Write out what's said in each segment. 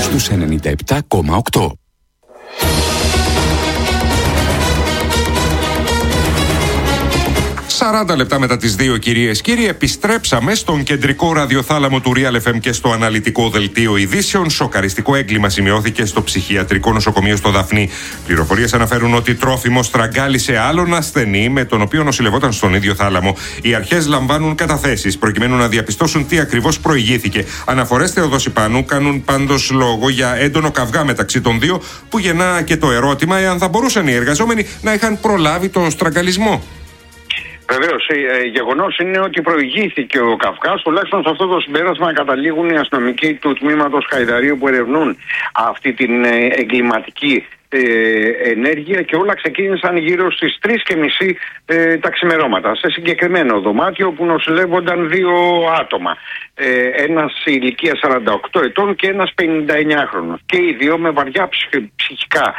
στους 97,8. 40 λεπτά μετά τις 2, κυρίες και κύριοι, επιστρέψαμε στον κεντρικό ραδιοθάλαμο του Real FM και στο αναλυτικό δελτίο ειδήσεων. Σοκαριστικό έγκλημα σημειώθηκε στο ψυχιατρικό νοσοκομείο στο Δαφνί. Πληροφορίες αναφέρουν ότι τρόφιμο στραγγάλισε άλλον ασθενή με τον οποίο νοσηλευόταν στον ίδιο θάλαμο. Οι αρχές λαμβάνουν καταθέσεις προκειμένου να διαπιστώσουν τι ακριβώς προηγήθηκε. Αναφορές Θεοδόση Πάνου κάνουν πάντως λόγο για έντονο καυγά μεταξύ των δύο, που γεννά και το ερώτημα εάν θα μπορούσαν οι εργαζόμενοι να είχαν προλάβει το στραγγαλισμό. Βεβαίως, γεγονός είναι ότι προηγήθηκε ο καυγάς. Τουλάχιστον σε αυτό το συμπέρασμα καταλήγουν οι αστυνομικοί του τμήματος Χαϊδαρίου που ερευνούν αυτή την εγκληματική ενέργεια, και όλα ξεκίνησαν γύρω στις 3:30 τα ξημερώματα, σε συγκεκριμένο δωμάτιο που νοσηλεύονταν δύο άτομα. Ένας ηλικία 48 ετών και ένας 59χρονος. Και οι δύο με βαριά ψυχικά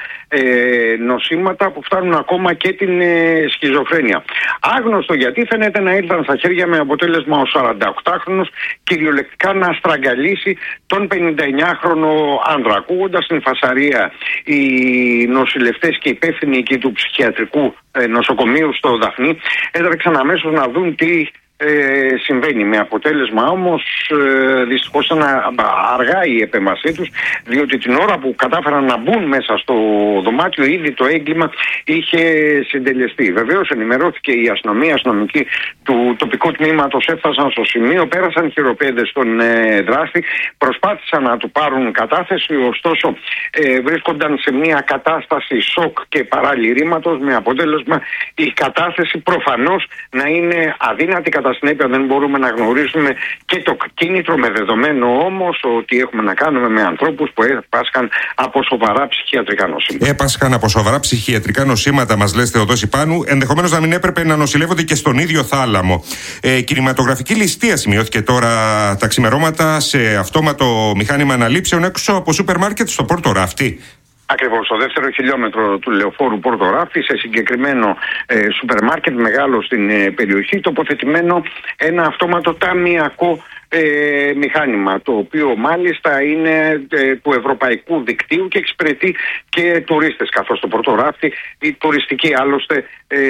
νοσήματα που φτάνουν ακόμα και την σχιζοφρένεια. Άγνωστο γιατί φαίνεται να ήρθαν στα χέρια με αποτέλεσμα ο 48χρονος κυριολεκτικά να στραγγαλίσει τον 59χρονο άντρα. Ακούγοντας την φασαρία, οι νοσηλευτές και υπεύθυνοι εκεί του ψυχιατρικού νοσοκομείου στο Δαφνί έτρεξαν αμέσως να δουν τι συμβαίνει, με αποτέλεσμα όμως δυστυχώς αργά η επέμβασή τους, διότι την ώρα που κατάφεραν να μπουν μέσα στο δωμάτιο ήδη το έγκλημα είχε συντελεστεί. Βεβαίως ενημερώθηκε η αστυνομία, αστυνομικοί του τοπικού τμήματος έφτασαν στο σημείο, πέρασαν χειροπέδες στον δράστη, προσπάθησαν να του πάρουν κατάθεση, ωστόσο βρίσκονταν σε μια κατάσταση σοκ και παραλυρήματος, με αποτέλεσμα η κατάθεση προφανώς να είναι αδύνατη. Κατά συνέπεια δεν μπορούμε να γνωρίσουμε και το κίνητρο, με δεδομένο όμως ότι έχουμε να κάνουμε με ανθρώπους που έπασχαν από σοβαρά ψυχιατρικά νοσήματα. Έπασχαν από σοβαρά ψυχιατρικά νοσήματα, μας λες, Θεοδόση Πάνου, ενδεχομένως να μην έπρεπε να νοσηλεύονται και στον ίδιο θάλαμο. Κινηματογραφική ληστεία σημειώθηκε τώρα τα ξημερώματα σε αυτόματο μηχάνημα αναλήψεων έξω από σούπερ μάρκετ στο Πόρτο Ράφτη. Ακριβώς, στο δεύτερο χιλιόμετρο του λεωφόρου Πόρτο Ράφτη, σε συγκεκριμένο σούπερ μάρκετ μεγάλο στην περιοχή, τοποθετημένο ένα αυτόματο ταμιακό μηχάνημα, το οποίο μάλιστα είναι του ευρωπαϊκού δικτύου και εξυπηρετεί και τουρίστες, καθώς το Πόρτο Ράφτη η τουριστική άλλωστε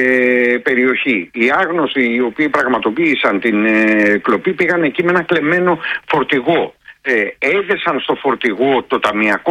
περιοχή. Οι άγνωστοι, οι οποίοι πραγματοποίησαν την κλοπή, πήγαν εκεί με ένα κλεμμένο φορτηγό. Έδεσαν στο φορτηγό το ταμιακό